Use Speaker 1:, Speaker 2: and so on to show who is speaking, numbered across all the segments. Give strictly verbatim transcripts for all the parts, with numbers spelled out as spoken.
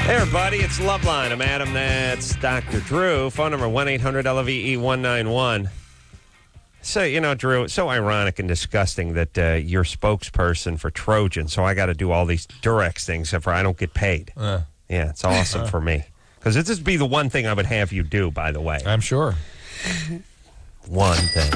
Speaker 1: Hey, everybody, it's Loveline. I'm Adam. That's Doctor Drew. Phone number one eight hundred L V E one nine one. So, you know, Drew, it's so ironic and disgusting that uh, you're spokesperson for Trojan, so I got to do all these Durex things, except for I don't get paid. Uh, yeah, it's awesome uh, for me. Because this would be the one thing I would have you do, by the way.
Speaker 2: I'm sure.
Speaker 1: One thing.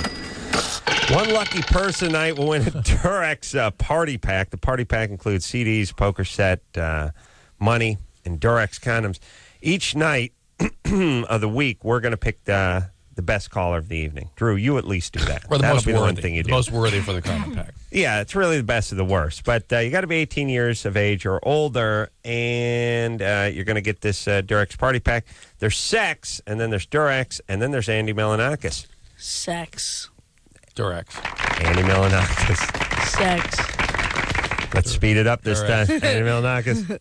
Speaker 1: One lucky person tonight will win a Durex uh, party pack. The party pack includes C Ds, poker set, uh, money, and Durex condoms. Each night of the week, we're going to pick the, the best caller of the evening. Drew, you at least do that.
Speaker 2: Or the
Speaker 1: That'll
Speaker 2: most
Speaker 1: be
Speaker 2: worthy.
Speaker 1: the one thing you
Speaker 2: the
Speaker 1: do.
Speaker 2: most worthy for the condom pack.
Speaker 1: Yeah, it's really the best of the worst. But uh, you got to be eighteen years of age or older, and uh, you're going to get this uh, Durex party pack. There's sex, and then there's Durex, and then there's Andy Milonakis.
Speaker 3: Sex.
Speaker 2: Durex.
Speaker 1: Andy Milonakis.
Speaker 3: Sex.
Speaker 1: Let's
Speaker 2: Dur-
Speaker 1: speed it up this
Speaker 2: Durex.
Speaker 1: time. Andy Milonakis.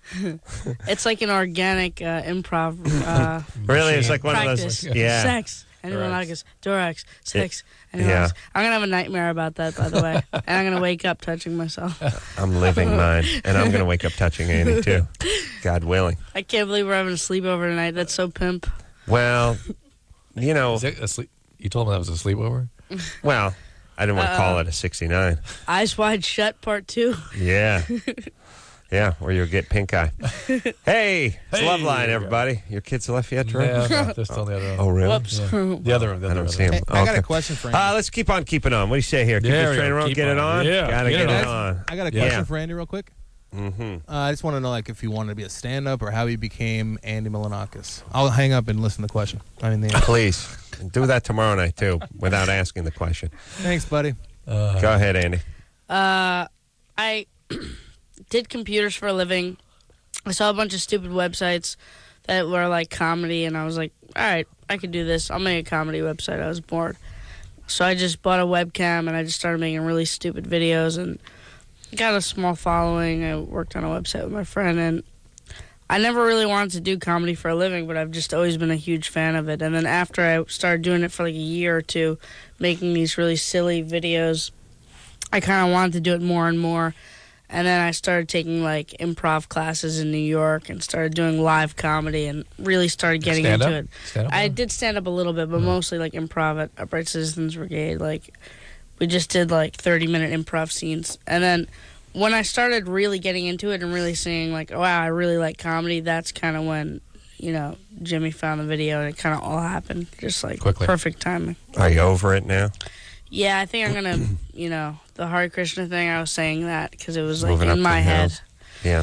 Speaker 3: It's like an organic uh, improv. Uh,
Speaker 1: Really? It's like one
Speaker 3: practice.
Speaker 1: of those. Yeah.
Speaker 3: Sex. Anyone like us? Durex. Sex.
Speaker 1: It,
Speaker 3: yeah.
Speaker 1: yeah.
Speaker 3: I'm going to have a nightmare about that, by the way. And I'm going to wake up touching myself.
Speaker 1: I'm living mine. And I'm going to wake up touching Andy, too. God willing.
Speaker 3: I can't believe we're having a sleepover tonight. That's so pimp.
Speaker 1: Well, you know.
Speaker 2: Is it a sleep? You told me that was a sleepover?
Speaker 1: Well, I didn't want to
Speaker 3: Uh,
Speaker 1: call it a sixty-nine.
Speaker 3: Eyes Wide Shut, part two.
Speaker 1: Yeah. Yeah, or you'll get pink eye. Hey, it's
Speaker 2: Hey,
Speaker 1: Loveline, everybody. Your kids left yet, Drew?
Speaker 2: Yeah, no, just on the other
Speaker 1: Oh, really?
Speaker 3: Whoops.
Speaker 2: Yeah. The other one. The
Speaker 1: I
Speaker 2: other
Speaker 1: don't
Speaker 2: one.
Speaker 1: see him.
Speaker 4: Hey, I got
Speaker 1: Okay.
Speaker 4: a question for Andy.
Speaker 1: Uh, let's keep on keeping on. What do you say here? Keep
Speaker 2: There
Speaker 1: the
Speaker 2: we
Speaker 1: train
Speaker 2: go.
Speaker 1: on,
Speaker 2: Keep
Speaker 1: get it
Speaker 2: on.
Speaker 1: on?
Speaker 2: Yeah,
Speaker 1: Gotta
Speaker 2: get
Speaker 1: get,
Speaker 2: it
Speaker 1: it
Speaker 2: on.
Speaker 1: on.
Speaker 4: I got a
Speaker 1: Yeah.
Speaker 4: question for Andy real quick.
Speaker 1: Mm-hmm.
Speaker 4: Uh, I just want to know, like, if you wanted to be a stand-up or how he became Andy Milonakis. I'll hang up and listen to the question. I mean, the answer.
Speaker 1: Please. Do that tomorrow night, too, without asking the question.
Speaker 4: Thanks, buddy.
Speaker 2: Uh,
Speaker 1: Go ahead, Andy.
Speaker 3: Uh, I did computers for a living. I saw a bunch of stupid websites that were like comedy, and I was like, all right, I could do this. I'll make a comedy website. I was bored. So I just bought a webcam, and I just started making really stupid videos, and got a small following. I worked on a website with my friend, and I never really wanted to do comedy for a living, but I've just always been a huge fan of it. And then after I started doing it for like a year or two, making these really silly videos, I kind of wanted to do it more and more. And then I started taking like improv classes in New York and started doing live comedy and really started getting
Speaker 2: Stand
Speaker 3: into
Speaker 2: up?
Speaker 3: it.
Speaker 2: Stand up?
Speaker 3: I did stand up a little bit, but
Speaker 2: Mm.
Speaker 3: mostly like improv at Upright Citizens Brigade. Like we just did like thirty minute improv scenes. And then when I started really getting into it and really seeing like, wow, I really like comedy, that's kind of when, you know, Jimmy found the video and it kind of all happened. Just like
Speaker 2: Quickly.
Speaker 3: perfect timing.
Speaker 1: Are you over it now?
Speaker 3: Yeah, I think I'm going to, you know, the Hare Krishna thing, I was saying that because it was like
Speaker 1: Moving up
Speaker 3: in my
Speaker 1: the
Speaker 3: head.
Speaker 1: hills. Yeah.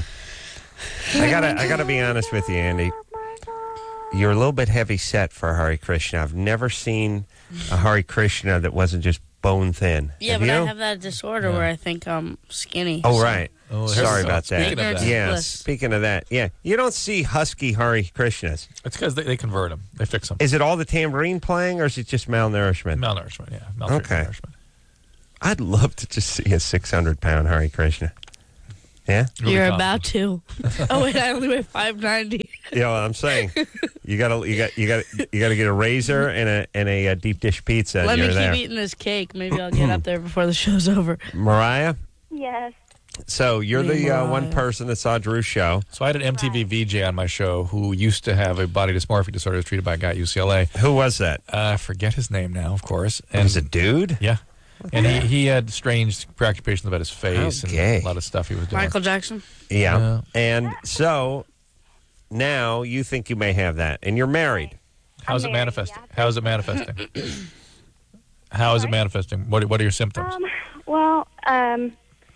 Speaker 1: I gotta, I gotta be honest with you, Andy. You're a little bit heavy set for Hare Krishna. I've never seen a Hare Krishna that wasn't just bone thin.
Speaker 3: Yeah,
Speaker 1: have
Speaker 3: but
Speaker 1: you?
Speaker 3: I have that disorder
Speaker 2: Yeah.
Speaker 3: where I think I'm skinny.
Speaker 1: Oh,
Speaker 3: so-
Speaker 1: right.
Speaker 2: Oh, there's
Speaker 1: Sorry
Speaker 2: some-
Speaker 1: about that.
Speaker 2: Speaking of that,
Speaker 1: Yeah,
Speaker 3: Bliss.
Speaker 1: speaking of that, yeah. You don't see husky Hare Krishnas.
Speaker 2: it's because they, they convert them. They fix them.
Speaker 1: Is it all the tambourine playing, or is it just malnourishment?
Speaker 2: Malnourishment, yeah. Malnutrition,
Speaker 1: Okay.
Speaker 2: malnourishment.
Speaker 1: I'd love to just see a six hundred pound Hare Krishna. Yeah?
Speaker 2: Really
Speaker 3: You're
Speaker 2: possible.
Speaker 3: about to. Oh, wait, I only weigh five ninety.
Speaker 1: You know what I'm saying? You gotta, you got, you got, you got to get a razor and a and a, uh deep dish pizza.
Speaker 3: Let
Speaker 1: and
Speaker 3: me
Speaker 1: you're
Speaker 3: keep
Speaker 1: there.
Speaker 3: eating this cake. Maybe I'll get up there before the show's over.
Speaker 1: Mariah,
Speaker 5: Yes.
Speaker 1: so you're
Speaker 3: Hey,
Speaker 1: the uh, one
Speaker 3: Mariah.
Speaker 1: person that saw Drew's show.
Speaker 2: So I had an M T V V J on my show who used to have a body dysmorphic disorder. Was treated by a guy at U C L A.
Speaker 1: Who was that?
Speaker 2: Uh, I forget his name now, of course.
Speaker 1: And was a dude?
Speaker 2: Yeah. And he, he had strange preoccupations about his face
Speaker 1: How
Speaker 2: and
Speaker 1: gay.
Speaker 2: a lot of stuff he was doing.
Speaker 3: Michael Jackson?
Speaker 1: Yeah.
Speaker 2: Yeah.
Speaker 1: And so now you think you may have that, and you're married.
Speaker 2: How's it
Speaker 5: I'm married,
Speaker 2: manifesting?
Speaker 5: yeah.
Speaker 2: How's it manifesting? How is it
Speaker 5: Sorry?
Speaker 2: manifesting? What What are your symptoms?
Speaker 5: Um, well, um,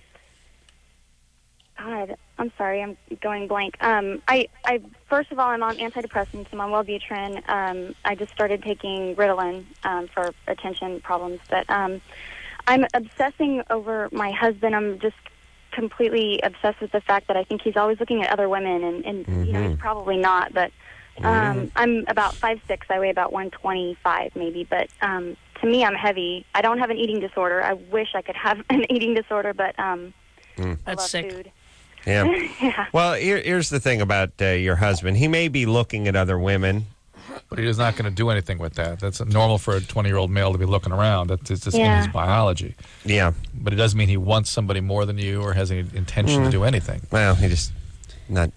Speaker 5: God, I'm sorry, I'm going blank. Um, I, I, first of all, I'm on antidepressants. I'm on Wellbutrin. Um, I just started taking Ritalin um, for attention problems, but um, I'm obsessing over my husband. I'm just completely obsessed with the fact that I think he's always looking at other women, and, and you know,
Speaker 1: Mhm.
Speaker 5: he's probably not, but um, I'm about five six. I weigh about one twenty-five maybe, but um, to me, I'm heavy. I don't have an eating disorder. I wish I could have an eating disorder, but um, I
Speaker 3: That's
Speaker 5: love
Speaker 3: sick.
Speaker 5: food.
Speaker 1: Yeah.
Speaker 5: Yeah.
Speaker 1: Well, here, here's the thing about uh, your husband. He may be looking at other women.
Speaker 2: But he is not going to do anything with that. That's normal for a twenty-year-old male to be looking around. That's it's just in
Speaker 5: Yeah.
Speaker 2: his biology.
Speaker 1: Yeah.
Speaker 2: But it doesn't mean he wants somebody more than you or has any intention to do anything.
Speaker 1: Well, he just not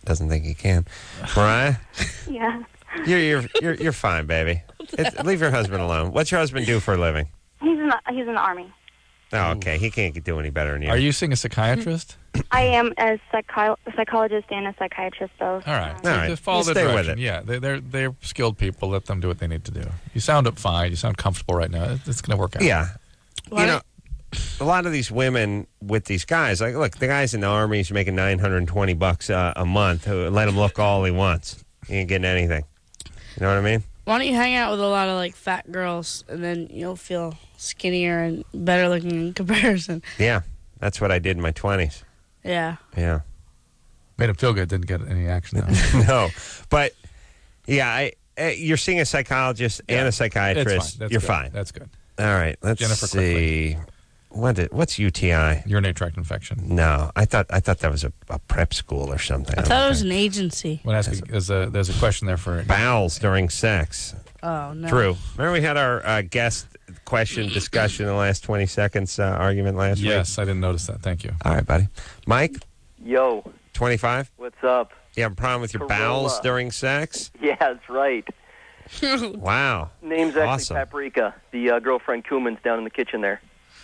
Speaker 1: doesn't think he can. Mariah,
Speaker 5: Yeah.
Speaker 1: you're you're you're, you're fine, baby. It's, leave your husband alone. What's your husband do for a living?
Speaker 5: He's in the, he's in the Army.
Speaker 1: Oh, okay. He can't do any better than you.
Speaker 2: Are you seeing a psychiatrist?
Speaker 5: I am a psycho- psychologist and a psychiatrist both.
Speaker 2: All right.
Speaker 5: Um,
Speaker 2: So
Speaker 1: All right.
Speaker 2: just follow
Speaker 1: You
Speaker 2: their
Speaker 1: stay with
Speaker 2: direction.
Speaker 1: it.
Speaker 2: Yeah, they, they're they're skilled people. Let them do what they need to do. You sound up fine. You sound comfortable right now. It's going to work out.
Speaker 1: Yeah.
Speaker 3: Why
Speaker 1: You know, a lot of these women with these guys, like, look, the guy's in the Army, he's making nine hundred twenty bucks uh, a month. Uh, Let him look all he wants. He ain't getting anything. You know what I mean?
Speaker 3: Why don't you hang out with a lot of like fat girls, and then you'll feel skinnier and better looking in comparison.
Speaker 1: Yeah. That's what I did in my twenties.
Speaker 3: Yeah.
Speaker 1: Yeah.
Speaker 2: Made him feel good. Didn't get any action though.
Speaker 1: No. But, yeah, I, uh, you're seeing a psychologist and a
Speaker 2: It's
Speaker 1: psychiatrist.
Speaker 2: fine. That's
Speaker 1: you're
Speaker 2: good.
Speaker 1: fine.
Speaker 2: That's good.
Speaker 1: All right. Let's
Speaker 2: Jennifer
Speaker 1: see. What did, what's U T I?
Speaker 2: Urinary tract infection.
Speaker 1: No, I thought I thought that was a, a prep school or something.
Speaker 3: I thought it was an agency.
Speaker 2: When ask, there's a there's a question there for
Speaker 1: Bowels during sex.
Speaker 3: Oh no.
Speaker 1: True. Remember we had our uh, guest question discussion in the last twenty seconds uh, argument last week?
Speaker 2: Yes, I didn't notice that. Thank you.
Speaker 1: All right, buddy. Mike,
Speaker 6: Yo,
Speaker 1: twenty-five?
Speaker 6: what's up?
Speaker 1: You have a problem with your
Speaker 6: Corolla.
Speaker 1: bowels during sex?
Speaker 6: Yeah, that's right.
Speaker 1: Wow.
Speaker 6: Name's actually
Speaker 1: Awesome.
Speaker 6: Paprika, the uh, girlfriend Cumin's down in the kitchen there.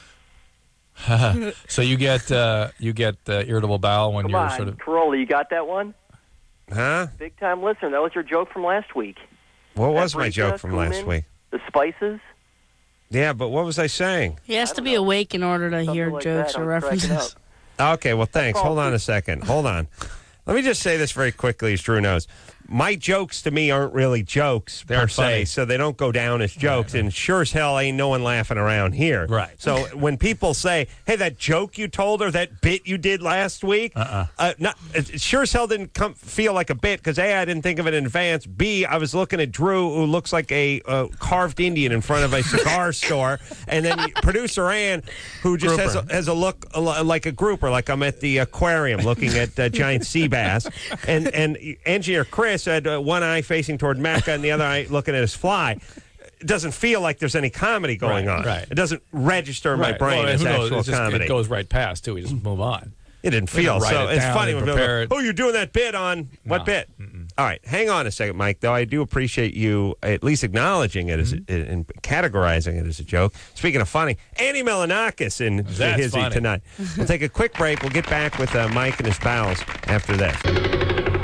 Speaker 2: So you get uh, you get uh, irritable bowel when
Speaker 6: Come
Speaker 2: you're
Speaker 6: on,
Speaker 2: sort of.
Speaker 6: Corolla, you got that one?
Speaker 1: Huh?
Speaker 6: Big time listener. That was your joke from last week.
Speaker 1: What was my
Speaker 6: Paprika,
Speaker 1: joke from last
Speaker 6: cumin,
Speaker 1: week?
Speaker 6: The spices?
Speaker 1: Yeah, but what was I saying?
Speaker 3: He has
Speaker 6: I
Speaker 3: to
Speaker 6: don't
Speaker 3: be
Speaker 6: know.
Speaker 3: awake in order to
Speaker 6: Something
Speaker 3: hear
Speaker 6: like
Speaker 3: jokes
Speaker 6: that.
Speaker 3: or
Speaker 6: I was cracking
Speaker 3: references.
Speaker 6: up.
Speaker 1: Okay, well, thanks.
Speaker 6: Oh,
Speaker 1: Hold on
Speaker 6: please.
Speaker 1: a second. Hold on. Let me just say this very quickly, as Drew knows. My jokes to me aren't really jokes
Speaker 2: They're
Speaker 1: per se,
Speaker 2: funny.
Speaker 1: so they don't go down as jokes. And sure as hell ain't no one laughing around here.
Speaker 2: Right.
Speaker 1: So when people say, "Hey, that joke you told or that bit you did last week,"
Speaker 2: Uh-uh.
Speaker 1: uh, not, it sure as hell didn't come feel like a bit because A, I didn't think of it in advance. B, I was looking at Drew, who looks like a uh, carved Indian in front of a cigar store, and then producer Ann, who just has a,
Speaker 2: Grouper.
Speaker 1: has a look a lo- like a grouper, like I'm at the aquarium looking at uh, giant sea bass, and and engineer Chris had uh, one eye facing toward Mecca and the other eye looking at his fly. It doesn't feel like there's any comedy going
Speaker 2: Right,
Speaker 1: on.
Speaker 2: right.
Speaker 1: It doesn't register in my
Speaker 2: Right.
Speaker 1: brain
Speaker 2: Well,
Speaker 1: as
Speaker 2: who knows?
Speaker 1: actual
Speaker 2: It's just-
Speaker 1: comedy.
Speaker 2: It goes right past too. We just move on.
Speaker 1: It didn't
Speaker 2: We
Speaker 1: feel
Speaker 2: didn't write
Speaker 1: so.
Speaker 2: it
Speaker 1: It's
Speaker 2: down,
Speaker 1: funny
Speaker 2: didn't
Speaker 1: when people
Speaker 2: prepare
Speaker 1: go,
Speaker 2: it.
Speaker 1: "Oh, you're doing that bit on what
Speaker 2: No.
Speaker 1: bit?" All right, hang on a second, Mike. Though I do appreciate you at least acknowledging it as
Speaker 2: Mm-hmm.
Speaker 1: and categorizing it as a joke. Speaking of funny, Andy Milanakis in
Speaker 2: That's
Speaker 1: Hizzy
Speaker 2: funny.
Speaker 1: tonight. We'll take a quick break. We'll get back with uh, Mike and his pals after this.